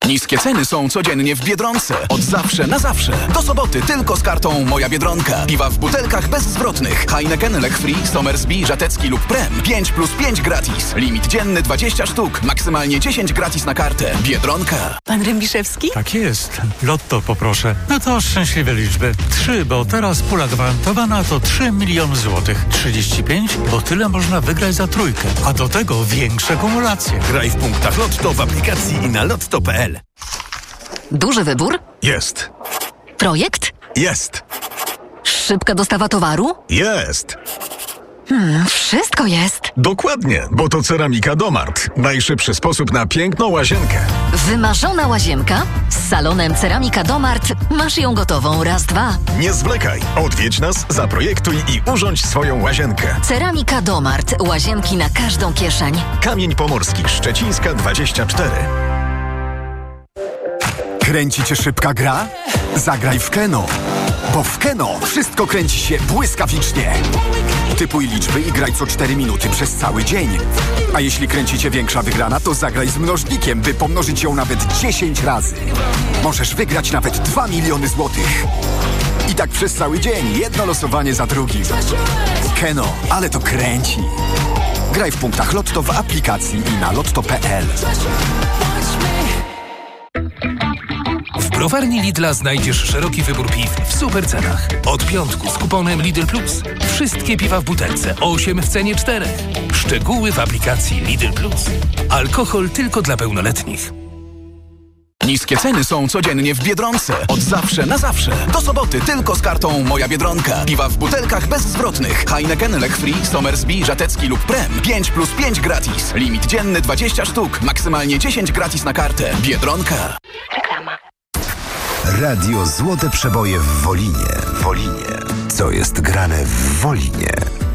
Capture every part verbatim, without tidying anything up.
Niskie ceny są codziennie w Biedronce. Od zawsze na zawsze. Do soboty tylko z kartą Moja Biedronka. Piwa w butelkach bezzwrotnych. Heineken, Lech Free, Somersby, Żatecki lub Prem. pięć plus pięć gratis. Limit dzienny dwadzieścia sztuk. Maksymalnie dziesięć gratis na kartę. Biedronka. Pan Rębiszewski? Tak jest. Lotto poproszę. No to szczęśliwe liczby. Trzy, bo teraz pula gwarantowana to trzy miliony złotych. trzydzieści pięć, bo tyle można wygrać za trójkę. A do tego większe kumulacje. Graj w punktach Lotto w aplikacji i na lotto kropka pe el. Duży wybór? Jest. Projekt? Jest. Szybka dostawa towaru? Jest. Hmm, wszystko jest. Dokładnie, bo to Ceramika Domart. Najszybszy sposób na piękną łazienkę. Wymarzona łazienka? Z salonem Ceramika Domart masz ją gotową raz, dwa. Nie zwlekaj. Odwiedź nas, zaprojektuj i urządź swoją łazienkę. Ceramika Domart. Łazienki na każdą kieszeń. Kamień Pomorski, Szczecińska dwadzieścia cztery. Kręci cię szybka gra? Zagraj w Keno. Bo w Keno wszystko kręci się błyskawicznie. Typuj liczby i graj co cztery minuty przez cały dzień. A jeśli kręci cię większa wygrana, to zagraj z mnożnikiem, by pomnożyć ją nawet dziesięć razy. Możesz wygrać nawet dwa miliony złotych. I tak przez cały dzień, jedno losowanie za drugim. Keno, ale to kręci. Graj w punktach Lotto w aplikacji i na lotto kropka pe el. W browarni Lidla znajdziesz szeroki wybór piw w super cenach. Od piątku z kuponem Lidl Plus. Wszystkie piwa w butelce, osiem w cenie czterech. Szczegóły w aplikacji Lidl Plus. Alkohol tylko dla pełnoletnich. Niskie ceny są codziennie w Biedronce. Od zawsze na zawsze. Do soboty tylko z kartą Moja Biedronka. Piwa w butelkach bezzwrotnych. Heineken, Lech Free, Somersby, Żatecki lub Prem. pięć plus pięć gratis. Limit dzienny dwadzieścia sztuk. Maksymalnie dziesięć gratis na kartę. Biedronka. Reklama. Radio Złote Przeboje w Wolinie. Wolinie. Co jest grane w Wolinie?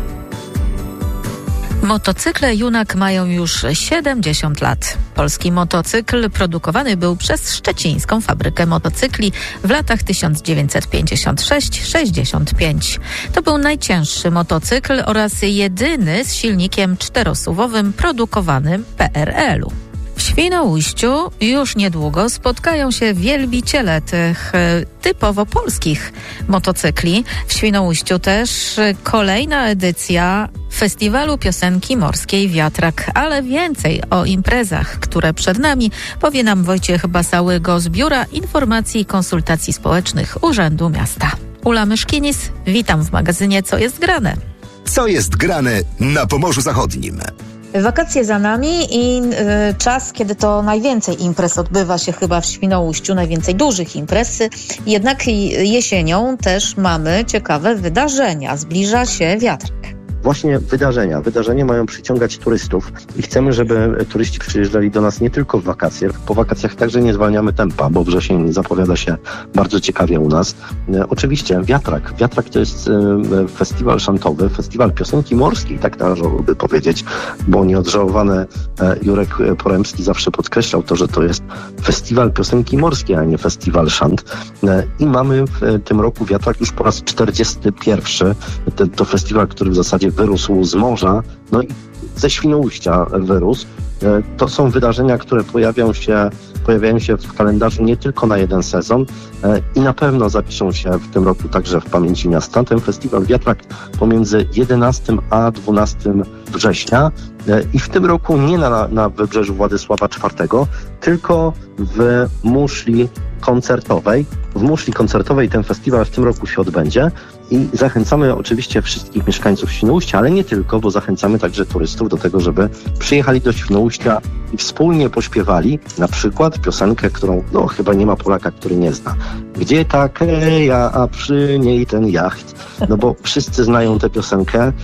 Motocykle Junak mają już siedemdziesiąt lat. Polski motocykl produkowany był przez szczecińską fabrykę motocykli w latach tysiąc dziewięćset pięćdziesiąt sześć do sześćdziesiąt pięć. To był najcięższy motocykl oraz jedyny z silnikiem czterosuwowym produkowanym w P R L u. W Świnoujściu już niedługo spotkają się wielbiciele tych e, typowo polskich motocykli. W Świnoujściu też kolejna edycja Festiwalu Piosenki Morskiej Wiatrak, ale więcej o imprezach, które przed nami, powie nam Wojciech Basałygo z Biura Informacji i Konsultacji Społecznych Urzędu Miasta. Ula Myszkinis, witam w magazynie Co jest grane? Co jest grane na Pomorzu Zachodnim? Wakacje za nami i y, czas, kiedy to najwięcej imprez odbywa się chyba w Świnoujściu, najwięcej dużych imprez. Jednak jesienią też mamy ciekawe wydarzenia. Zbliża się wiatrak. Właśnie wydarzenia. Wydarzenia mają przyciągać turystów i chcemy, żeby turyści przyjeżdżali do nas nie tylko w wakacje. Po wakacjach także nie zwalniamy tempa, bo wrzesień zapowiada się bardzo ciekawie u nas. E, oczywiście wiatrak. Wiatrak to jest e, festiwal szantowy, festiwal piosenki morskiej, tak należałoby powiedzieć, bo nieodżałowany e, Jurek Poremski zawsze podkreślał to, że to jest festiwal piosenki morskiej, a nie festiwal szant. E, I mamy w e, tym roku wiatrak już po raz czterdziesty pierwszy. Te, to festiwal, który w zasadzie wyrósł z morza, no i ze Świnoujścia wyrósł. To są wydarzenia, które pojawią się, pojawiają się w kalendarzu nie tylko na jeden sezon i na pewno zapiszą się w tym roku także w pamięci miasta. Ten festiwal Wiatrak pomiędzy jedenastego a dwunastego września i w tym roku nie na, na wybrzeżu Władysława czwartego, tylko w muszli koncertowej. W muszli koncertowej ten festiwal w tym roku się odbędzie i zachęcamy oczywiście wszystkich mieszkańców Świnoujścia, ale nie tylko, bo zachęcamy także turystów do tego, żeby przyjechali do Świnoujścia i wspólnie pośpiewali na przykład piosenkę, którą no chyba nie ma Polaka, który nie zna. Gdzie ta Keja, a przy niej ten jacht? No bo wszyscy znają tę piosenkę.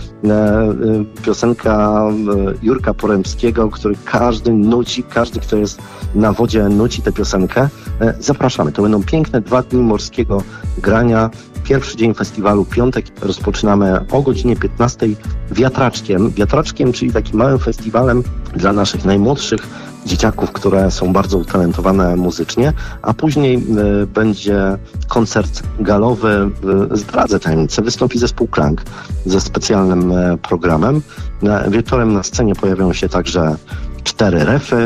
Piosenka Jurka Poremskiego, który każdy nuci, każdy, kto jest na wodzie, nuci tę piosenkę. Zapraszamy. To będą piękne dwa dni morskiego grania. Pierwszy dzień festiwalu, piątek, rozpoczynamy o godzinie piętnastej wiatraczkiem. Wiatraczkiem, czyli takim małym festiwalem dla naszych najmłodszych dzieciaków, które są bardzo utalentowane muzycznie, a później y, będzie koncert galowy, y, zdradzę tajemnicę, wystąpi zespół Klank ze specjalnym y, programem. Y, wieczorem na scenie pojawią się także cztery refy,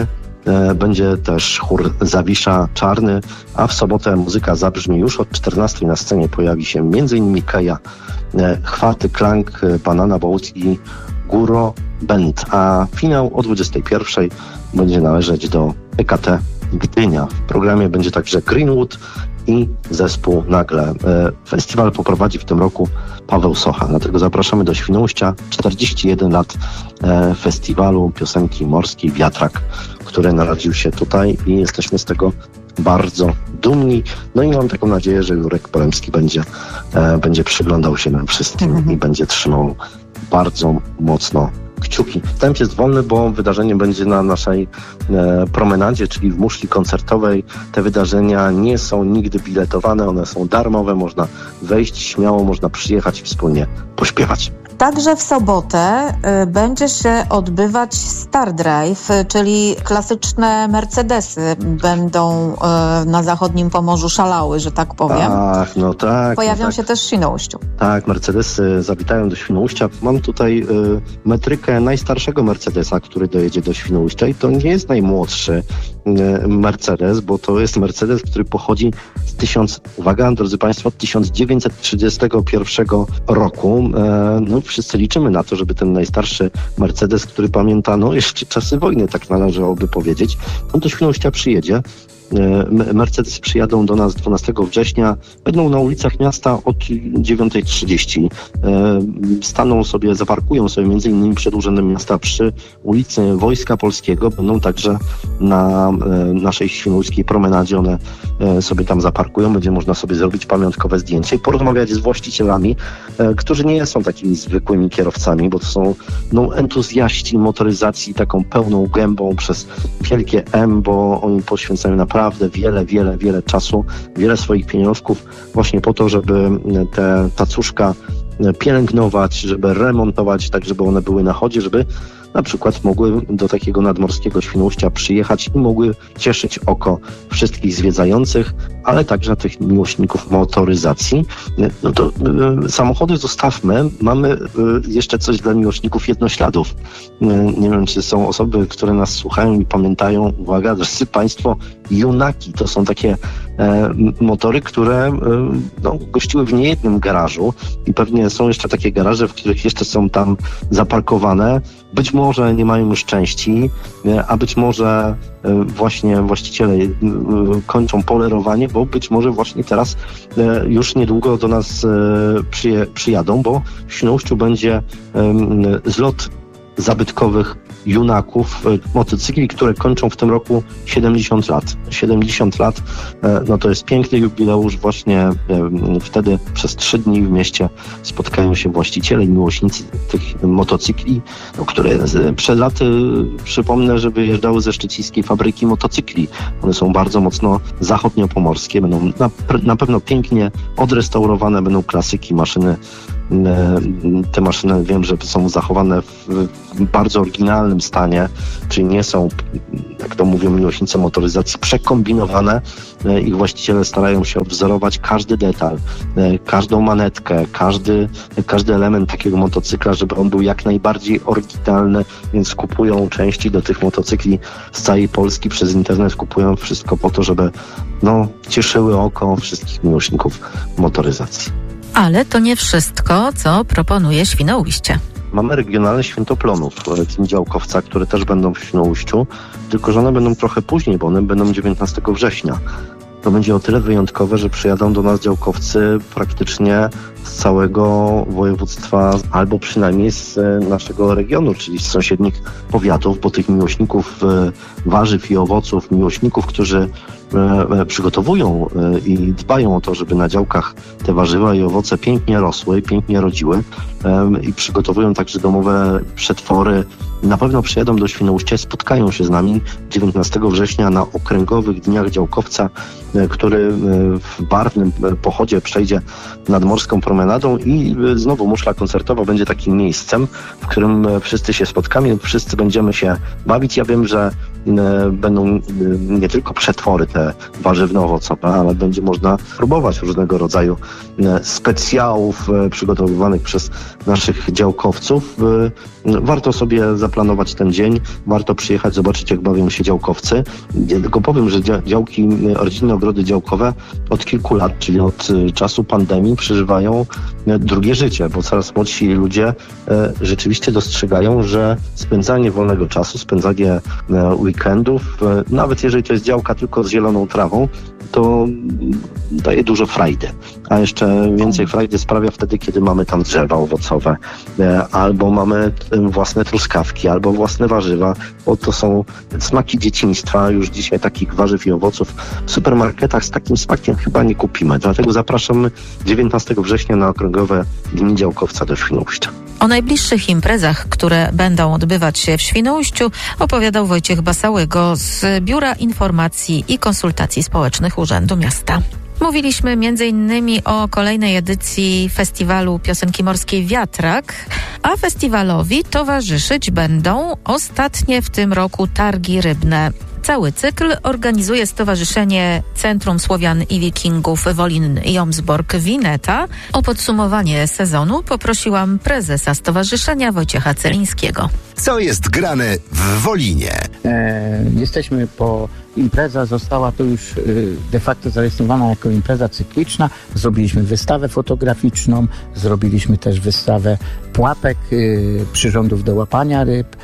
Będzie też chór Zawisza Czarny, a w sobotę muzyka zabrzmi już od czternastej. Na scenie pojawi się m.in. Keja, Chwaty, Klank, Banana Boat i Góro Band, a finał o dwudziestej pierwszej będzie należeć do E K T Gdynia. W programie będzie także Greenwood i zespół Nagle. Festiwal poprowadzi w tym roku Paweł Socha, dlatego zapraszamy do Świnoujścia. czterdzieści jeden lat festiwalu piosenki morskiej Wiatrak, który narodził się tutaj i jesteśmy z tego bardzo dumni. No i mam taką nadzieję, że Jurek Poremski będzie, będzie przyglądał się nam wszystkim mhm. i będzie trzymał bardzo mocno kciuki. Wstęp jest wolny, bo wydarzenie będzie na naszej e, promenadzie, czyli w muszli koncertowej. Te wydarzenia nie są nigdy biletowane, one są darmowe, można wejść śmiało, można przyjechać i wspólnie pośpiewać. Także w sobotę y, będzie się odbywać Star Drive, y, czyli klasyczne Mercedesy będą y, na zachodnim Pomorzu szalały, że tak powiem. Ach, no tak. Pojawią no tak. się też w Świnoujściu. Tak, Mercedesy zawitają do Świnoujścia. Mam tutaj y, metrykę najstarszego Mercedesa, który dojedzie do Świnoujścia i to nie jest najmłodszy y, Mercedes, bo to jest Mercedes, który pochodzi z tysiąc, uwaga, drodzy Państwo, od tysiąc dziewięćset trzydziestego pierwszego roku. Y, no, wszyscy liczymy na to, żeby ten najstarszy Mercedes, który pamięta, no jeszcze czasy wojny, tak należałoby powiedzieć, on do Świnoujścia przyjedzie. Mercedes przyjadą do nas dwunastego września, będą na ulicach miasta od dziewiątej trzydzieści. Staną sobie, zaparkują sobie między innymi przed Urzędem Miasta przy ulicy Wojska Polskiego. Będą także na naszej świnoujskiej promenadzie, one sobie tam zaparkują, będzie można sobie zrobić pamiątkowe zdjęcie i porozmawiać z właścicielami, którzy nie są takimi zwykłymi kierowcami, bo to są no, entuzjaści motoryzacji taką pełną gębą przez wielkie M, bo oni poświęcają naprawdę naprawdę wiele, wiele, wiele czasu, wiele swoich pieniążków właśnie po to, żeby te tacuszka pielęgnować, żeby remontować, tak żeby one były na chodzie, żeby na przykład mogły do takiego nadmorskiego Świnoujścia przyjechać i mogły cieszyć oko wszystkich zwiedzających, ale także tych miłośników motoryzacji. No to y, samochody zostawmy. Mamy y, jeszcze coś dla miłośników jednośladów. Y, nie wiem, czy są osoby, które nas słuchają i pamiętają. Uwaga, drodzy Państwo, Junaki. To są takie e, motory, które e, no, gościły w niejednym garażu i pewnie są jeszcze takie garaże, w których jeszcze są tam zaparkowane. Być może nie mają już części, e, a być może e, właśnie właściciele e, kończą polerowanie, bo być może właśnie teraz e, już niedługo do nas e, przyje, przyjadą, bo w Świnoujściu będzie e, zlot zabytkowych Junaków, motocykli, które kończą w tym roku siedemdziesiąt lat. siedemdziesiąt lat, no to jest piękny jubileusz. Właśnie wtedy przez trzy dni w mieście spotkają się właściciele i miłośnicy tych motocykli, no, które przed laty, przypomnę, że wyjeżdżały ze szczecińskiej fabryki motocykli. One są bardzo mocno zachodniopomorskie, będą na, na pewno pięknie odrestaurowane, będą klasyki, maszyny. Te maszyny wiem, że są zachowane w bardzo oryginalnym stanie, czyli nie są, jak to mówią miłośnicy motoryzacji, przekombinowane. Ich właściciele starają się odwzorować każdy detal, każdą manetkę, każdy, każdy element takiego motocykla, żeby on był jak najbardziej oryginalny, więc kupują części do tych motocykli z całej Polski przez internet, kupują wszystko po to, żeby no, cieszyły oko wszystkich miłośników motoryzacji. Ale to nie wszystko, co proponuje Świnoujście. Mamy regionalne Święto Plonów, Team Działkowca, które też będą w Świnoujściu, tylko że one będą trochę później, bo one będą dziewiętnastego września. To będzie o tyle wyjątkowe, że przyjadą do nas działkowcy praktycznie z całego województwa, albo przynajmniej z naszego regionu, czyli z sąsiednich powiatów, bo tych miłośników warzyw i owoców, miłośników, którzy przygotowują i dbają o to, żeby na działkach te warzywa i owoce pięknie rosły, pięknie rodziły i przygotowują także domowe przetwory. Na pewno przyjadą do Świnoujścia, spotkają się z nami dziewiętnastego września na Okręgowych Dniach Działkowca, który w barwnym pochodzie przejdzie nadmorską promenadą promenadą i znowu muszla koncertowa będzie takim miejscem, w którym wszyscy się spotkamy, wszyscy będziemy się bawić. Ja wiem, że będą nie tylko przetwory te warzywno-owocowe, ale będzie można próbować różnego rodzaju specjałów przygotowywanych przez naszych działkowców. Warto sobie zaplanować ten dzień, warto przyjechać, zobaczyć, jak bawią się działkowcy. Ja tylko powiem, że działki, rodzinne ogrody działkowe od kilku lat, czyli od czasu pandemii, przeżywają drugie życie, bo coraz młodsi ludzie rzeczywiście dostrzegają, że spędzanie wolnego czasu, spędzanie weekendów, nawet jeżeli to jest działka tylko z zieloną trawą, to daje dużo frajdy. A jeszcze więcej frajdy sprawia wtedy, kiedy mamy tam drzewa owocowe, albo mamy własne truskawki, albo własne warzywa, bo to są smaki dzieciństwa. Już dzisiaj takich warzyw i owoców w supermarketach z takim smakiem chyba nie kupimy. Dlatego zapraszamy dziewiętnastego września na Okręgowe Dni Działkowca do Świnoujścia. O najbliższych imprezach, które będą odbywać się w Świnoujściu, opowiadał Wojciech Basałygo z Biura Informacji i Konsultacji Społecznych Urzędu Miasta. Mówiliśmy między innymi o kolejnej edycji festiwalu piosenki morskiej Wiatrak, a festiwalowi towarzyszyć będą ostatnie w tym roku targi rybne. Cały cykl organizuje Stowarzyszenie Centrum Słowian i Wikingów Wolin-Jomsbork-Wineta. O podsumowanie sezonu poprosiłam prezesa stowarzyszenia Wojciecha Celińskiego. Co jest grane w Wolinie? E, jesteśmy po... Impreza została to już de facto zarejestrowana jako impreza cykliczna. Zrobiliśmy wystawę fotograficzną, zrobiliśmy też wystawę pułapek, przyrządów do łapania ryb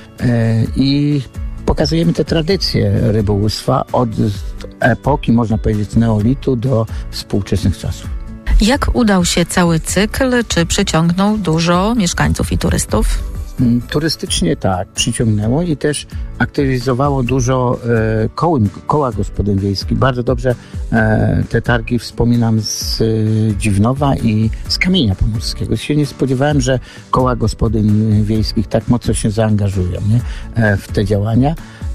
i pokazujemy te tradycje rybołówstwa od epoki, można powiedzieć, neolitu do współczesnych czasów. Jak udał się cały cykl? Czy przyciągnął dużo mieszkańców i turystów? Turystycznie tak, przyciągnęło i też aktywizowało dużo e, koły, koła gospodyń wiejskich. Bardzo dobrze e, te targi wspominam z e, Dziwnowa i z Kamienia Pomorskiego. Się nie spodziewałem, że koła gospodyń wiejskich tak mocno się zaangażują, nie? E, w te działania.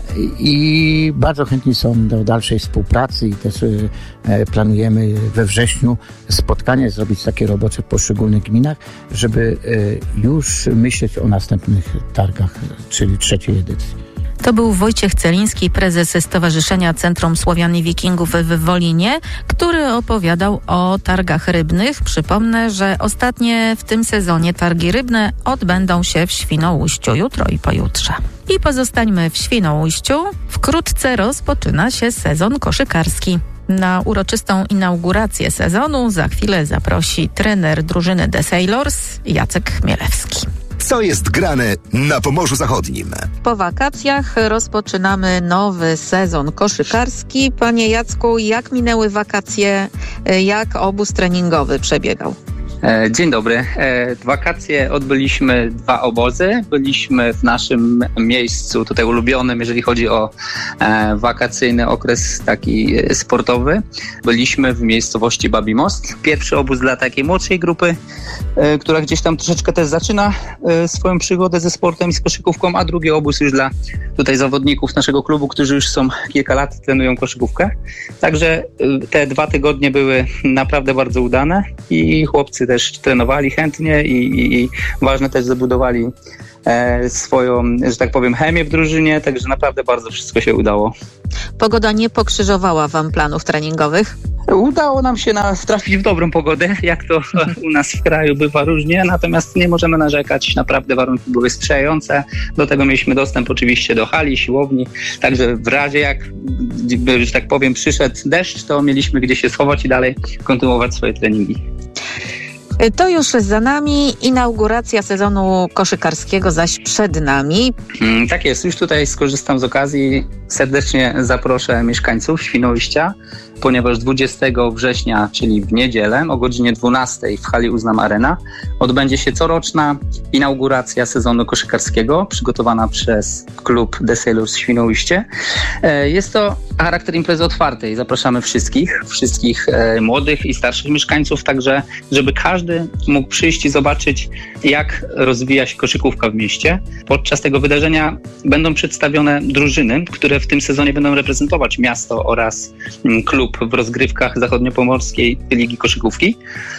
I bardzo chętni są do dalszej współpracy i też e, planujemy we wrześniu spotkanie, zrobić takie robocze w poszczególnych gminach, żeby e, już myśleć o następnych targach, czyli trzeciej edycji. To był Wojciech Celiński, prezes Stowarzyszenia Centrum Słowian i Wikingów w Wolinie, który opowiadał o targach rybnych. Przypomnę, że ostatnie w tym sezonie targi rybne odbędą się w Świnoujściu jutro i pojutrze. I pozostańmy w Świnoujściu. Wkrótce rozpoczyna się sezon koszykarski. Na uroczystą inaugurację sezonu za chwilę zaprosi trener drużyny The Sailors Jacek Chmielewski. Co jest grane na Pomorzu Zachodnim? Po wakacjach rozpoczynamy nowy sezon koszykarski. Panie Jacku, jak minęły wakacje? Jak obóz treningowy przebiegał? Dzień dobry. Wakacje odbyliśmy dwa obozy. Byliśmy w naszym miejscu tutaj ulubionym, jeżeli chodzi o wakacyjny okres taki sportowy. Byliśmy w miejscowości Babi Most. Pierwszy obóz dla takiej młodszej grupy, która gdzieś tam troszeczkę też zaczyna swoją przygodę ze sportem i z koszykówką, a drugi obóz już dla tutaj zawodników naszego klubu, którzy już są kilka lat, trenują koszykówkę. Także te dwa tygodnie były naprawdę bardzo udane i chłopcy też trenowali chętnie i, i, i ważne też zabudowali e, swoją, że tak powiem, chemię w drużynie, także naprawdę bardzo wszystko się udało. Pogoda nie pokrzyżowała wam planów treningowych? Udało nam się na, trafić w dobrą pogodę, jak to u nas w kraju bywa różnie, natomiast nie możemy narzekać, naprawdę warunki były sprzyjające, do tego mieliśmy dostęp oczywiście do hali, siłowni, także w razie jak, że tak powiem, przyszedł deszcz, to mieliśmy gdzie się schować i dalej kontynuować swoje treningi. To już za nami, inauguracja sezonu koszykarskiego zaś przed nami. Mm, tak jest, już tutaj skorzystam z okazji, serdecznie zaproszę mieszkańców Świnoujścia, ponieważ dwudziestego września, czyli w niedzielę o godzinie dwunastej w hali Uznam Arena odbędzie się coroczna inauguracja sezonu koszykarskiego przygotowana przez klub The Sailors Świnoujście. Jest to charakter imprezy otwartej. Zapraszamy wszystkich, wszystkich młodych i starszych mieszkańców, także żeby każdy każdy mógł przyjść i zobaczyć, jak rozwija się koszykówka w mieście. Podczas tego wydarzenia będą przedstawione drużyny, które w tym sezonie będą reprezentować miasto oraz klub w rozgrywkach zachodniopomorskiej Ligi Koszykówki.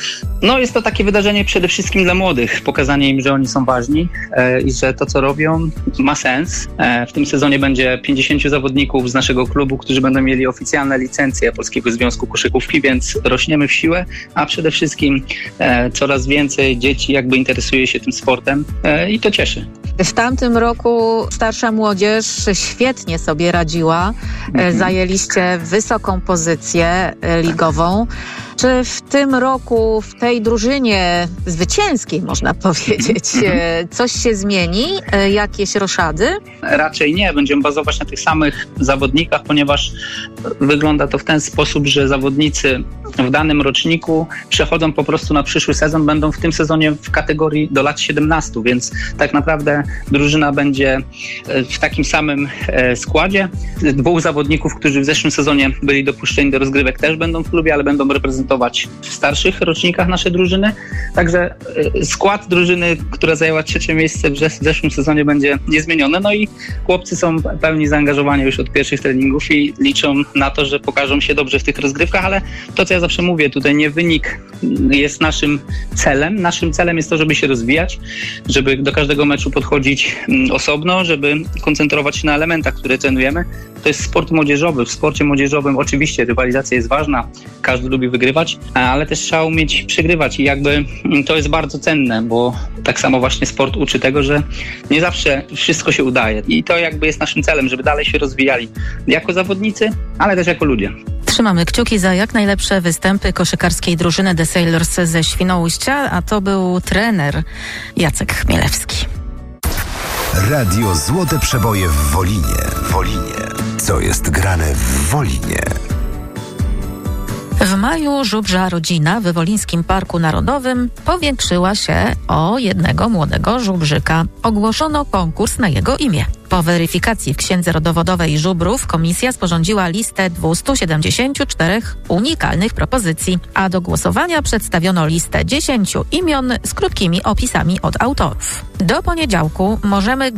No jest to takie wydarzenie przede wszystkim dla młodych, pokazanie im, że oni są ważni e, i że to, co robią, ma sens. E, w tym sezonie będzie pięćdziesięciu zawodników z naszego klubu, którzy będą mieli oficjalne licencje Polskiego Związku Koszykówki, więc rośniemy w siłę, a przede wszystkim e, coraz więcej dzieci jakby interesuje się tym sportem e, i to cieszy. W tamtym roku starsza młodzież świetnie sobie radziła. Mhm. Zajęliście wysoką pozycję ligową. Czy w tym roku w tej drużynie zwycięskiej, można powiedzieć, coś się zmieni? Jakieś roszady? Raczej nie. Będziemy bazować na tych samych zawodnikach, ponieważ wygląda to w ten sposób, że zawodnicy w danym roczniku przechodzą po prostu na przyszły sezon, będą w tym sezonie w kategorii do lat siedemnastu, więc tak naprawdę drużyna będzie w takim samym składzie. Dwóch zawodników, którzy w zeszłym sezonie byli dopuszczeni do rozgrywek, też będą w klubie, ale będą reprezentować w starszych rocznikach nasze drużyny. Także skład drużyny, która zajęła trzecie miejsce w zeszłym sezonie, będzie niezmieniony. No i chłopcy są pełni zaangażowania już od pierwszych treningów i liczą na to, że pokażą się dobrze w tych rozgrywkach, ale to, co ja zawsze mówię, tutaj nie wynik jest naszym celem. Naszym celem jest to, żeby się rozwijać, żeby do każdego meczu podchodzić osobno, żeby koncentrować się na elementach, które trenujemy. To jest sport młodzieżowy. W sporcie młodzieżowym oczywiście rywalizacja jest ważna, każdy lubi wygrywać, ale też trzeba umieć przegrywać i jakby to jest bardzo cenne, bo tak samo właśnie sport uczy tego, że nie zawsze wszystko się udaje i to jakby jest naszym celem, żeby dalej się rozwijali jako zawodnicy, ale też jako ludzie. Trzymamy kciuki za jak najlepsze występy koszykarskiej drużyny The Sailors ze Świnoujścia, a to był trener Jacek Chmielewski. Radio Złote Przeboje w Wolinie. Wolinie. Co jest grane w Wolinie? W maju żubrza rodzina w Wolińskim Parku Narodowym powiększyła się o jednego młodego żubrzyka. Ogłoszono konkurs na jego imię. Po weryfikacji w Księdze Rodowodowej żubrów komisja sporządziła listę dwieście siedemdziesiąt cztery unikalnych propozycji, a do głosowania przedstawiono listę dziesięciu imion z krótkimi opisami od autorów. Do poniedziałku możemy